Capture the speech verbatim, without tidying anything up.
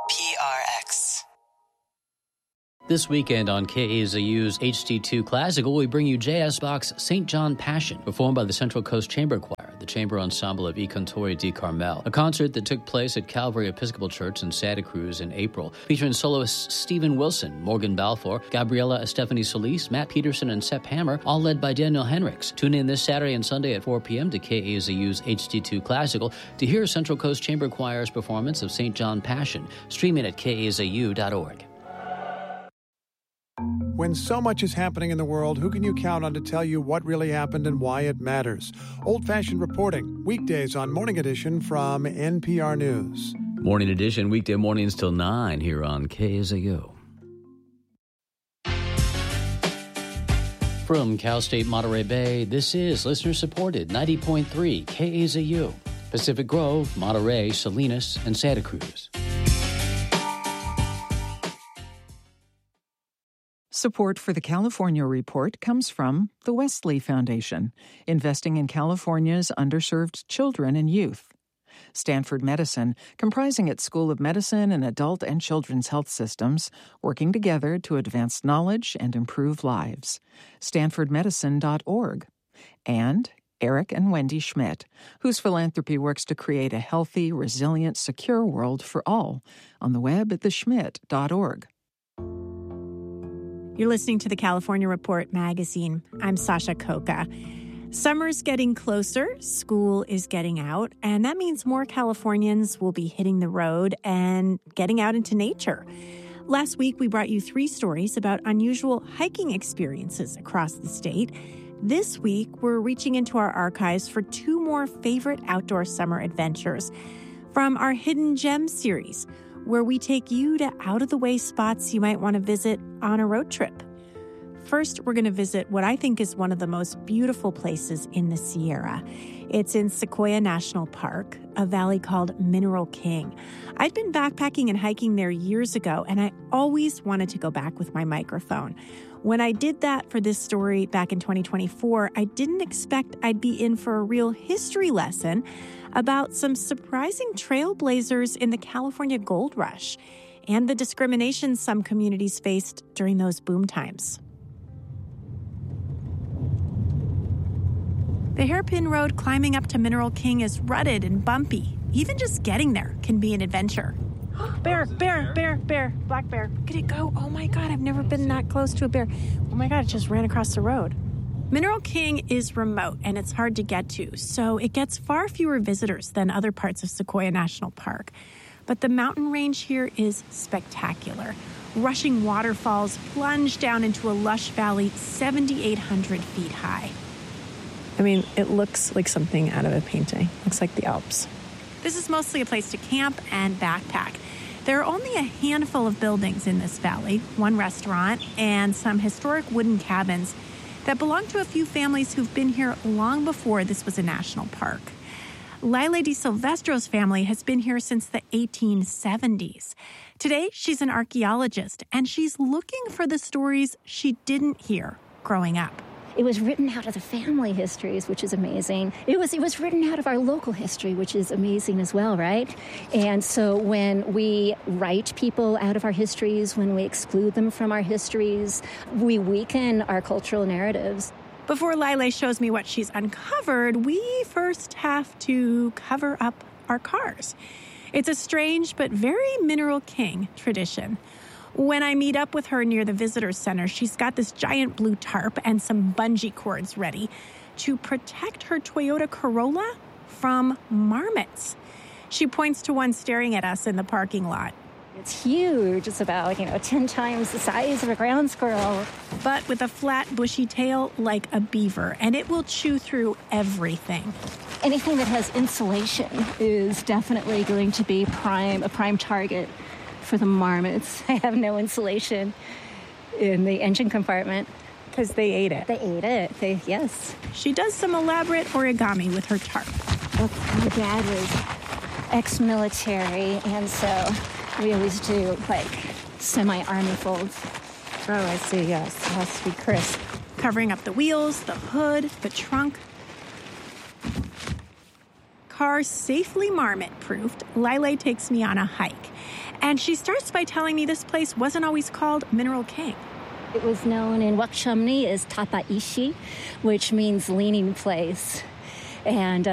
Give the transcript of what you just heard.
P R X. This weekend on K A Z U's H D two Classical, we bring you J S Bach's Saint John Passion, performed by the Central Coast Chamber Choir, the chamber ensemble of I Cantori di Carmel, a concert that took place at Calvary Episcopal Church in Santa Cruz in April, featuring soloists Stephen Wilson, Morgan Balfour, Gabriella Estefany Solis, Matt Peterson, and Sepp Hammer, all led by Daniel Henricks. Tune in this Saturday and Sunday at four p.m. to K A Z U's H D two Classical to hear Central Coast Chamber Choir's performance of Saint John Passion, streaming at K A Z U dot org. When so much is happening in the world, who can you count on to tell you what really happened and why it matters? Old-fashioned reporting, weekdays on Morning Edition from N P R News. Morning Edition, weekday mornings till nine here on K A Z U. From Cal State Monterey Bay, this is listener-supported ninety point three K A Z U. Pacific Grove, Monterey, Salinas, and Santa Cruz. Support for the California Report comes from the Wesley Foundation, investing in California's underserved children and youth. Stanford Medicine, comprising its School of Medicine and Adult and Children's Health Systems, working together to advance knowledge and improve lives. stanford medicine dot org. And Eric and Wendy Schmidt, whose philanthropy works to create a healthy, resilient, secure world for all, on the web at the schmidt dot org. You're listening to the California Report magazine. I'm Sasha Coca. Summer's getting closer, school is getting out, and that means more Californians will be hitting the road and getting out into nature. Last week, we brought you three stories about unusual hiking experiences across the state. This week, we're reaching into our archives for two more favorite outdoor summer adventures from our Hidden Gems series, where we take you to out-of-the-way spots you might want to visit on a road trip. First, we're going to visit what I think is one of the most beautiful places in the Sierra. It's in Sequoia National Park, a valley called Mineral King. I'd been backpacking and hiking there years ago, and I always wanted to go back with my microphone. When I did that for this story back in twenty twenty-four, I didn't expect I'd be in for a real history lesson about some surprising trailblazers in the California gold rush and the discrimination some communities faced during those boom times. The hairpin road climbing up to Mineral King is rutted and bumpy. Even just getting there can be an adventure. Bear, bear, bear, bear, black bear. Look at it go. Oh my God, I've never been that close to a bear. Oh my God, it just ran across the road. Mineral King is remote and it's hard to get to, so it gets far fewer visitors than other parts of Sequoia National Park. But the mountain range here is spectacular. Rushing waterfalls plunge down into a lush valley seventy-eight hundred feet high. I mean, it looks like something out of a painting. Looks like the Alps. This is mostly a place to camp and backpack. There are only a handful of buildings in this valley, one restaurant, and some historic wooden cabins that belong to a few families who've been here long before this was a national park. Lyle Di Silvestro's family has been here since the eighteen seventies. Today, she's an archaeologist, and she's looking for the stories she didn't hear growing up. It was written out of the family histories, which is amazing. It was it was written out of our local history, which is amazing as well, right? And so when we write people out of our histories, when we exclude them from our histories, we weaken our cultural narratives. Before Lyle shows me what she's uncovered, we first have to cover up our cars. It's a strange but very Mineral King tradition. When I meet up with her near the visitor center, she's got this giant blue tarp and some bungee cords ready to protect her Toyota Corolla from marmots. She points to one staring at us in the parking lot. It's huge. It's about, you know, ten times the size of a ground squirrel. But with a flat, bushy tail like a beaver, and it will chew through everything. Anything that has insulation is definitely going to be prime a prime target for the marmots. I have no insulation in the engine compartment. Because they ate it. They ate it. They, yes. She does some elaborate origami with her tarp. Well, my dad was ex-military, and so we always do, like, semi-army folds. Oh, I see, yes. It has to be crisp. Covering up the wheels, the hood, the trunk. Car safely marmot-proofed, Lyle takes me on a hike. And she starts by telling me this place wasn't always called Mineral King. It was known in Wakchamni as Tapaishi, which means leaning place. And